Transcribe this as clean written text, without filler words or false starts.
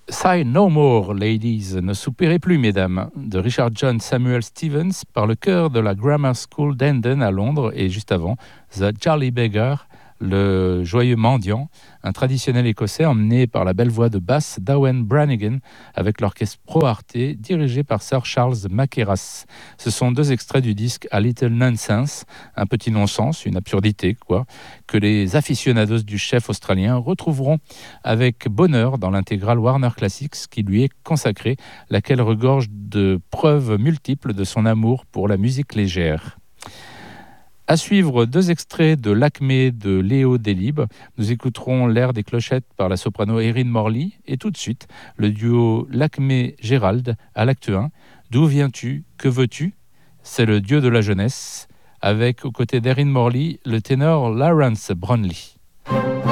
Sigh no more, ladies, ne soupirez plus, mesdames, de Richard John Samuel Stevens par le chœur de la Grammar School d'Hendon à Londres, et juste avant, The Jolly Beggar, le joyeux mendiant, un traditionnel écossais emmené par la belle voix de basse d'Owen Brannigan avec l'orchestre Pro Arte dirigé par Sir Charles Mackerras. Ce sont deux extraits du disque A Little Nonsense, un petit non-sens, une absurdité, quoi, que les aficionados du chef australien retrouveront avec bonheur dans l'intégrale Warner Classics qui lui est consacrée, laquelle regorge de preuves multiples de son amour pour la musique légère. À suivre, deux extraits de l'Acmé de Léo Delibes. Nous écouterons l'air des clochettes par la soprano Erin Morley et tout de suite le duo l'Acmé-Gérald à l'acte 1. D'où viens-tu? Que veux-tu? C'est le dieu de la jeunesse avec aux côtés d'Erin Morley le ténor Lawrence Brownlee.